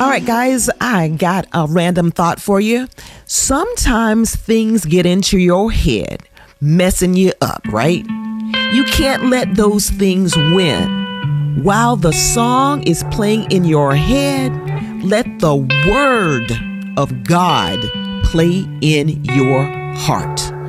All right, guys, I got a random thought for you. Sometimes things get into your head, messing you up, right? You can't let those things win. While the song is playing in your head, let the word of God play in your heart.